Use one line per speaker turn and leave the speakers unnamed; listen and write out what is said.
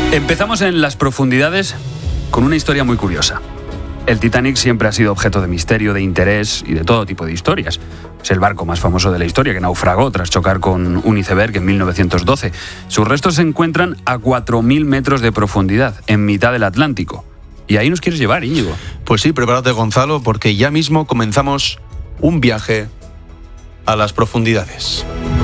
Empezamos en las profundidades con una historia muy curiosa. El Titanic siempre ha sido objeto de misterio, de interés y de todo tipo de historias. Es el barco más famoso de la historia que naufragó tras chocar con un iceberg en 1912. Sus restos se encuentran a 4.000 metros de profundidad, en mitad del Atlántico. Y ahí nos quieres llevar, Íñigo.
Pues sí, prepárate, Gonzalo, porque ya mismo comenzamos un viaje a las profundidades.